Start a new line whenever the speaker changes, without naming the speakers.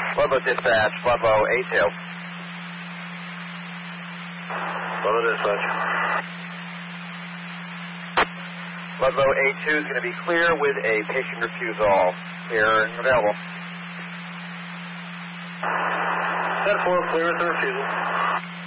Ludlow dispatch, Ludlow A2.
Ludlow dispatch.
Ludlow A2 is going to be clear with a patient refusal. Clear and available.
10-4, clear with the refusal.